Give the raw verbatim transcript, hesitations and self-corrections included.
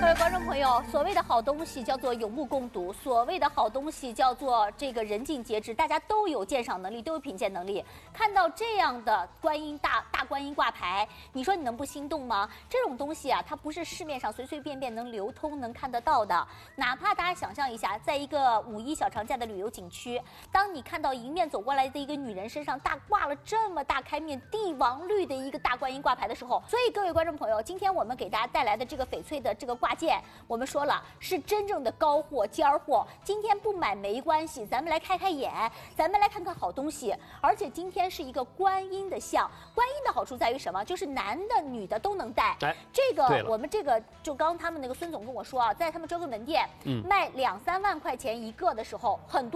各位观众朋友，所谓的好东西叫做有目共睹，所谓的好东西叫做这个人尽皆知，大家都有鉴赏能力，都有品鉴能力。看到这样的观音大大观音挂牌，你说你能不心动吗？这种东西啊，它不是市面上随随便便能流通、能看得到的。哪怕大家想象一下，在一个五一小长假的旅游景区，当你看到迎面走过来的一个女人身上大挂了这么大开面帝王绿的一个大观音挂牌的时候，所以各位观众朋友，今天我们给大家带来的这个翡翠的这个挂件，我们说了是真正的高货尖儿货。今天不买没关系，咱们来开开眼，咱们来看看好东西。而且今天是一个观音的像，观音的好处在于什么？就是男的女的都能戴。 哎， 这个我们这个就刚他们那个孙总跟我说啊，在他们专柜门店、嗯、卖两三万块钱一个的时候，很多。